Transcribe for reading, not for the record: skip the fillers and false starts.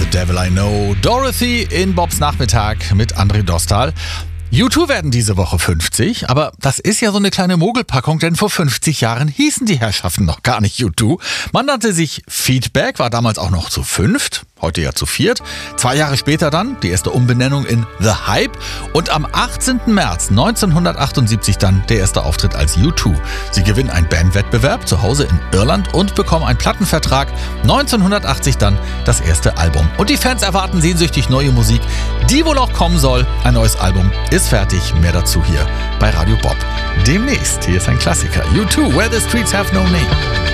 The Devil I Know. Dorothy in Bobs Nachmittag mit André Dostal. U2 werden diese Woche 50, aber das ist ja so eine kleine Mogelpackung, denn vor 50 Jahren hießen die Herrschaften noch gar nicht U2. Man nannte sich Feedback, war damals auch noch zu fünft, heute ja zu viert. 2 Jahre später dann die erste Umbenennung in The Hype und am 18. März 1978 dann der erste Auftritt als U2. Sie gewinnen einen Bandwettbewerb zu Hause in Irland und bekommen einen Plattenvertrag. 1980 dann das erste Album. Und die Fans erwarten sehnsüchtig neue Musik, die wohl auch kommen soll. Ein neues Album ist fertig. Mehr dazu hier bei Radio Bob. Demnächst. Hier ist ein Klassiker. U2, Where the Streets Have No Name.